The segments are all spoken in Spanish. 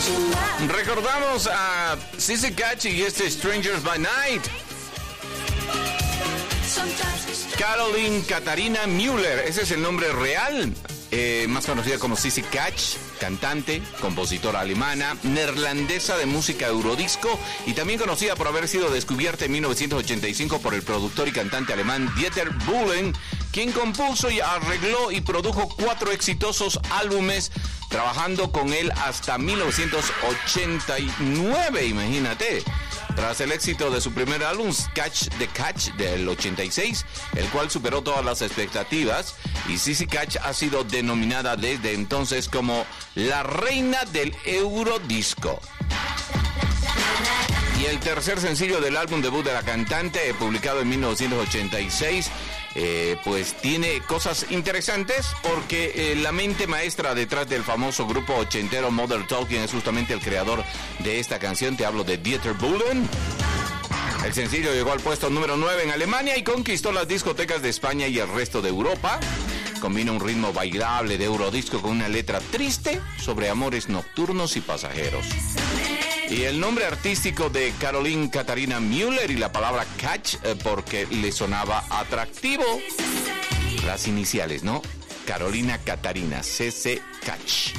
Recordamos a Sissy Catch y Strangers by Night. Caroline Katarina Müller, ese es el nombre real, más conocida como Sissy Catch, cantante, compositora alemana, neerlandesa de música eurodisco y también conocida por haber sido descubierta en 1985 por el productor y cantante alemán Dieter Bohlen, quien compuso y arregló y produjo 4 exitosos álbumes, trabajando con él hasta 1989, imagínate. Tras el éxito de su primer álbum, Catch the Catch, del 86, el cual superó todas las expectativas, y Sissy Catch ha sido denominada desde entonces como la reina del eurodisco. Y el tercer sencillo del álbum debut de la cantante, publicado en 1986, pues tiene cosas interesantes porque la mente maestra detrás del famoso grupo ochentero Modern Talking es justamente el creador de esta canción. Te hablo de Dieter Bohlen. El sencillo llegó al puesto número 9 en Alemania y conquistó las discotecas de España y el resto de Europa. Combina un ritmo bailable de eurodisco con una letra triste sobre amores nocturnos y pasajeros. Y el nombre artístico de Caroline Katarina Müller y la palabra catch porque le sonaba atractivo. Las iniciales, ¿no? Carolina Katarina, CC Catch.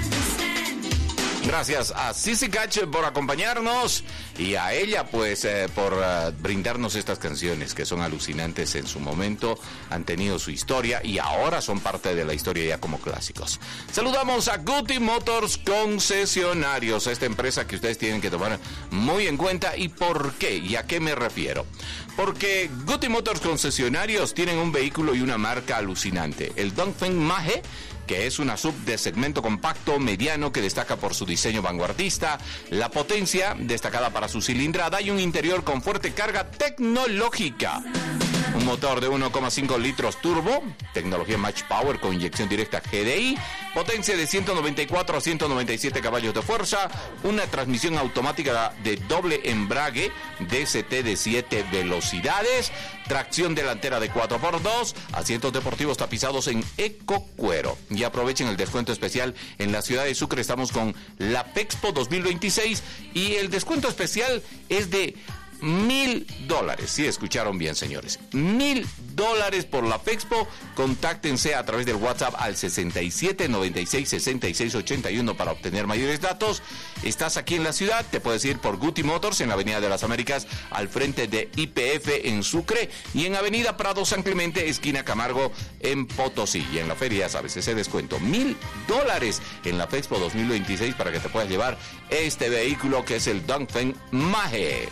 Gracias a Sissy Catch por acompañarnos y a ella pues por brindarnos estas canciones que son alucinantes en su momento, han tenido su historia y ahora son parte de la historia ya como clásicos. Saludamos a Guti Motors Concesionarios, esta empresa que ustedes tienen que tomar muy en cuenta. ¿Y por qué? ¿Y a qué me refiero? Porque Guti Motors Concesionarios tienen un vehículo y una marca alucinante, el Dongfeng Mage, que es una sub de segmento compacto mediano que destaca por su diseño vanguardista, la potencia destacada para su cilindrada y un interior con fuerte carga tecnológica. Un motor de 1,5 litros turbo, tecnología Match Power con inyección directa GDI, potencia de 194 a 197 caballos de fuerza, una transmisión automática de doble embrague DST de 7 velocidades, tracción delantera de 4x2, asientos deportivos tapizados en eco cuero. Y aprovechen el descuento especial en la ciudad de Sucre. Estamos con la Pexpo 2026 y el descuento especial es de $1,000. Sí, escucharon bien, señores. $1,000 por la Pexpo. Contáctense a través del WhatsApp al 67 96 66 81 para obtener mayores datos. Estás aquí en la ciudad, te puedes ir por Guti Motors en la Avenida de las Américas, al frente de YPF en Sucre, y en Avenida Prado San Clemente, esquina Camargo en Potosí. Y en la feria, sabes, ese descuento, $1,000 en la Pexpo 2026 para que te puedas llevar este vehículo que es el Dongfeng Mage.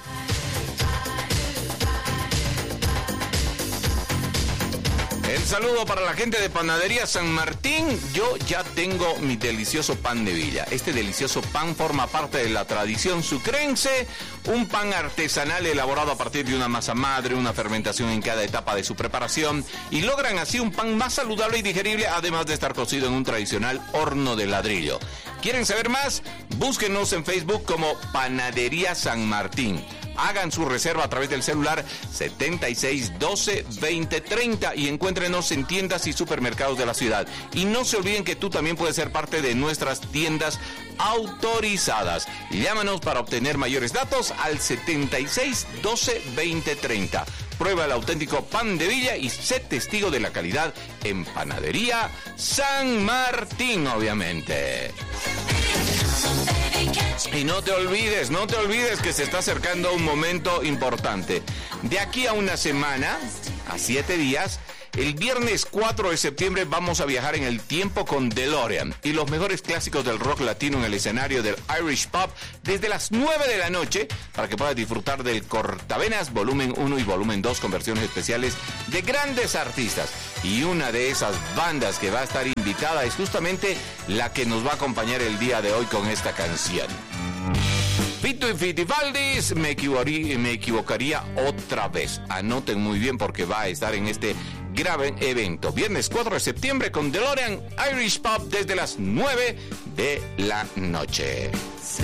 El saludo para la gente de Panadería San Martín. Yo ya tengo mi delicioso pan de villa. Este delicioso pan forma parte de la tradición sucrense. Un pan artesanal elaborado a partir de una masa madre, una fermentación en cada etapa de su preparación. Y logran así un pan más saludable y digerible, además de estar cocido en un tradicional horno de ladrillo. ¿Quieren saber más? Búsquenos en Facebook como Panadería San Martín. Hagan su reserva a través del celular 76 12 20 30 y encuéntrenos en tiendas y supermercados de la ciudad. Y no se olviden que tú también puedes ser parte de nuestras tiendas autorizadas. Llámanos para obtener mayores datos al 76 12 20 30. Prueba el auténtico pan de villa y sé testigo de la calidad en Panadería San Martín, obviamente. Y no te olvides que se está acercando un momento importante. De aquí a una semana, a 7 días, el viernes 4 de septiembre vamos a viajar en el tiempo con DeLorean y los mejores clásicos del rock latino en el escenario del Irish Pub desde las 9 de la noche para que puedas disfrutar del Cortavenas volumen 1 y volumen 2 con versiones especiales de grandes artistas. Y una de esas bandas que va a estar invitada es justamente la que nos va a acompañar el día de hoy con esta canción. Fito y Fitipaldis, me equivocaría otra vez. Anoten muy bien porque va a estar en este gran evento. Viernes 4 de septiembre con DeLorean Irish Pub desde las 9 de la noche.